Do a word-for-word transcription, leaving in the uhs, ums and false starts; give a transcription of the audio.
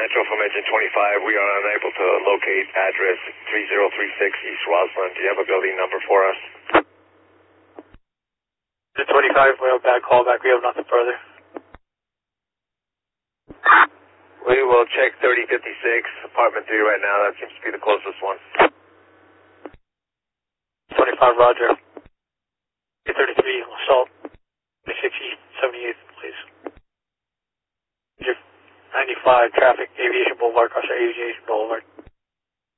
Metro from engine twenty-five. We are unable to locate address three zero three six East Roslyn. Do you have a building number for us? The twenty-five, we have a bad callback. We have nothing further. We will check thirty fifty-six, apartment three right now. That seems to be the closest one. twenty-five, Roger. eight thirty-three, assault. twenty-six East, seventy-eighth, please. ninety-five, traffic, Aviation Boulevard, cross Aviation Boulevard.